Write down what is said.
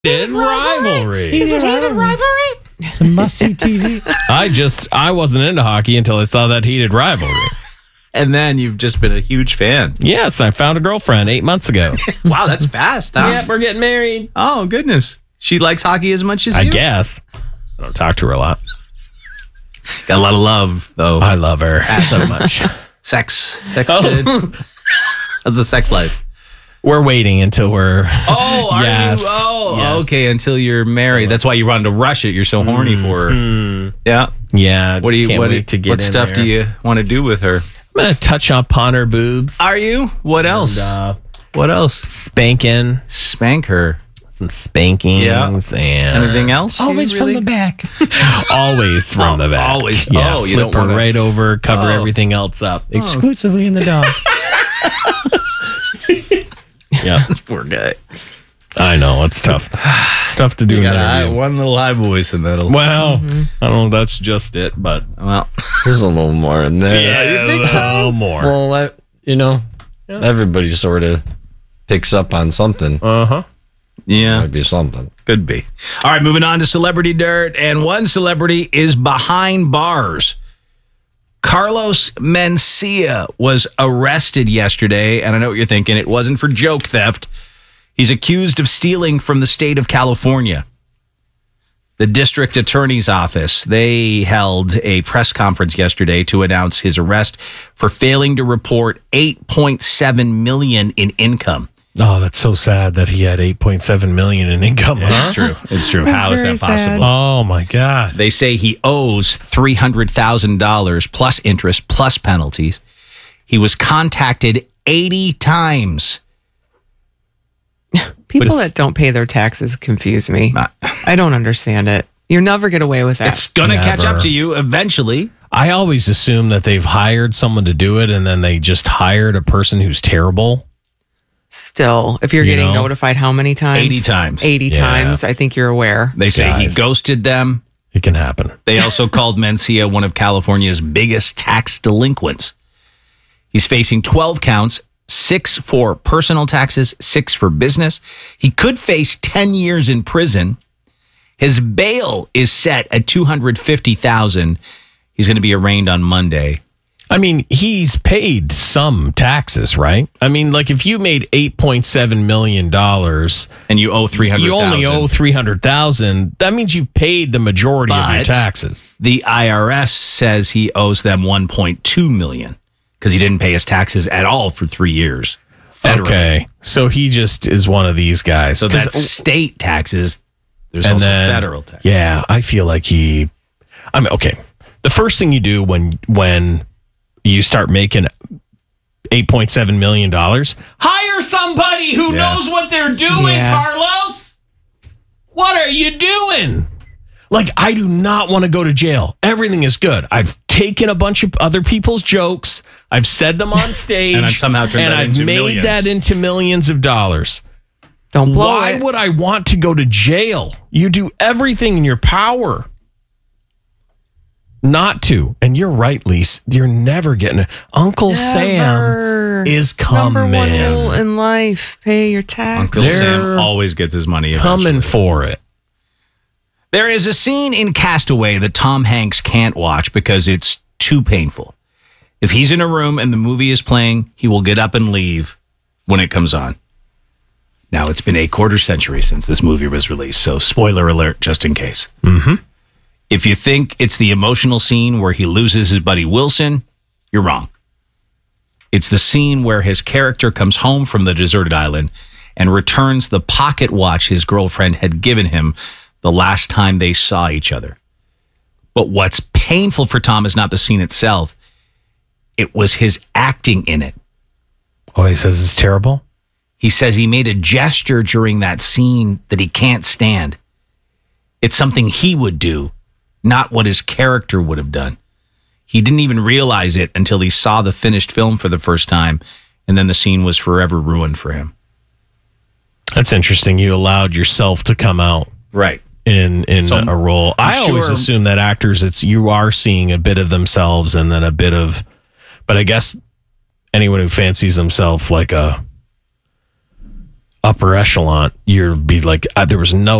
Did rivalry. Is it heated rivalry? It's a must-see TV. I wasn't into hockey until I saw that heated rivalry. And then you've just been a huge fan. Yes, I found a girlfriend 8 months ago. Wow, that's fast, huh? Yep, we're getting married. Oh, goodness. She likes hockey as much as I you? guess. I don't talk to her a lot. Got a lot of love, though. I love her so much. Sex good. How's the sex life? We're waiting until we're... Oh, are Yes. you? Oh, Yeah. okay, until you're married. That's why you wanted to rush it. You're so horny for her. Yeah. Yeah, What do you? can't What, wait to get what in stuff there. do you want to do with her? I'm going to touch upon her boobs. Are you? What else? And, What else? spanking. Spank her. Some spankings. Yeah. And Anything else? you Always really- from the back. always from the back. Always. Yeah, Oh, you flip don't her wanna- right over, cover Oh. everything else up. Exclusively in the dog. Yeah, Poor guy. I know. It's tough. It's tough to do You an got interview. one little high voice and that'll. Well, I don't know if that's just it, but Well, There's a little more in there. you think so? A little more. Well, everybody sort of picks up on something. Uh-huh. yeah, Might be something. could be. All right, moving on to Celebrity Dirt. And one celebrity is behind bars. Carlos Mencia was arrested yesterday. And I know what you're thinking. It wasn't for joke theft. He's accused of stealing from the state of California. The district attorney's office, they held a press conference yesterday to announce his arrest for failing to report $8.7 million in income. Oh, that's so sad that he had $8.7 million in income. It's true. It's true. That's How is very that possible? sad. Oh my God. They say he owes $300,000 plus interest plus penalties. He was contacted 80 times. People it's- that don't pay their taxes confuse me. I don't understand it. You never get away with that. It's going to catch Never. up to you eventually. I always assume that they've hired someone to do it and then they just hired a person who's terrible. Still, if you're You getting know? notified how many times? 80 times. 80 Yeah. times. I think you're aware. They say Guys. he ghosted them. It can happen. They also called Mencia one of California's biggest tax delinquents. He's facing 12 counts, 6 for personal taxes, 6 for business. He could face 10 years in prison. His bail is set at $250,000. He's going to be arraigned on Monday. I mean, he's paid some taxes, right? I mean, like if you made $8.7 million, And you owe $300,000. you only owe $300,000. That means you've paid the majority of your But- taxes. The IRS says he owes them $1.2 million because he didn't pay his taxes at all for 3 years. Federally. Okay, so he just is one of these guys. So 'Cause- that's state taxes. There's and also then federal tax. Yeah, I feel like okay. The first thing you do when you start making $8.7 million, hire somebody who Yeah. knows what they're doing, Yeah. Carlos. What are you doing? Like, I do not want to go to jail. Everything is good. I've taken a bunch of other people's jokes. I've said them on stage. And I've somehow turned and that I've into made millions. that into millions of dollars. Don't blow Why it. would I want to go to jail? You do everything in your power not to. And you're right, Lise. You're never getting it. Uncle Sam is Number coming. one rule in life: pay your tax. Uncle They're Sam always gets his money coming eventually. for it. There is a scene in Castaway that Tom Hanks can't watch because it's too painful. If he's in a room and the movie is playing, he will get up and leave when it comes on. Now, it's been a quarter century since this movie was released, so spoiler alert just in case. Mm-hmm. If you think it's the emotional scene where he loses his buddy Wilson, you're wrong. It's the scene where his character comes home from the deserted island and returns the pocket watch his girlfriend had given him the last time they saw each other. But what's painful for Tom is not the scene itself. It was his acting in it. Oh, he says it's terrible? He says he made a gesture during that scene that he can't stand. It's something he would do, not what his character would have done. He didn't even realize it until he saw the finished film for the first time, and then the scene was forever ruined for him. That's interesting. You allowed yourself to come out Right. in So, a role. I always sure- assume that actors, you are seeing a bit of themselves and then a bit of, but I guess anyone who fancies themselves like a upper echelon, you'd be like, there was no